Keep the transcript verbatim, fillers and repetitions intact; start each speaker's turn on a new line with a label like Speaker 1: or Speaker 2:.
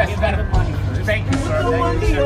Speaker 1: Yes,
Speaker 2: give that money first.
Speaker 1: Thank you, sir.
Speaker 3: The
Speaker 1: Thank
Speaker 3: money,
Speaker 1: you,